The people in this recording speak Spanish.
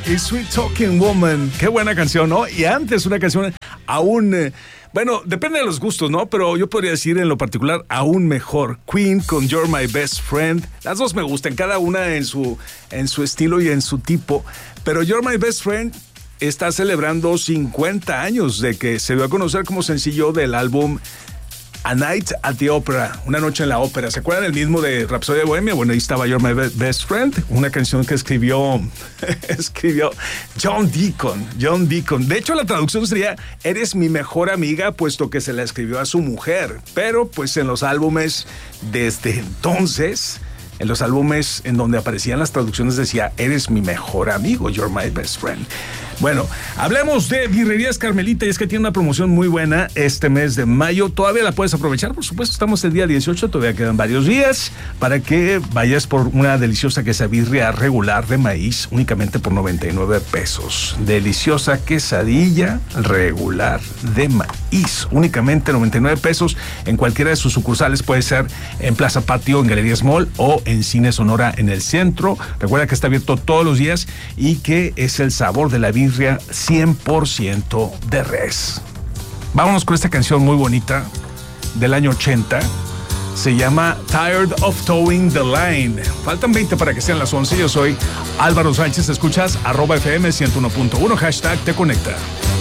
y Sweet Talking Woman. Qué buena canción, ¿no? Y antes una canción aún... bueno, depende de los gustos, ¿no? Pero yo podría decir en lo particular aún mejor. Queen con You're My Best Friend. Las dos me gustan, cada una en su estilo y en su tipo. Pero You're My Best Friend está celebrando 50 años de que se dio a conocer como sencillo del álbum A Night at the Opera, Una Noche en la Ópera. ¿Se acuerdan del mismo de Rhapsody de Bohemia? Bueno, ahí estaba You're My Best Friend, una canción que escribió John Deacon. De hecho, la traducción sería Eres mi mejor amiga, puesto que se la escribió a su mujer. Pero, pues, en los álbumes desde entonces, en los álbumes en donde aparecían las traducciones decía Eres mi mejor amigo, You're My Best Friend. Bueno, hablemos de Birrerías Carmelita y es que tiene una promoción muy buena este mes de mayo. Todavía la puedes aprovechar, por supuesto, estamos el día 18, todavía quedan varios días para que vayas por una deliciosa quesabirria regular de maíz únicamente por 99 pesos. Deliciosa quesadilla regular de maíz, únicamente 99 pesos en cualquiera de sus sucursales. Puede ser en Plaza Patio, en Galerías Mall o en Cine Sonora en el centro. Recuerda que está abierto todos los días y que es el sabor de la birria 100% de res. Vámonos con esta canción muy bonita del año 80. Se llama Tired of Towing the Line. Faltan 20 para que sean las 11. Yo soy Álvaro Sánchez. Escuchas @FM 101.1 #Te Conecta.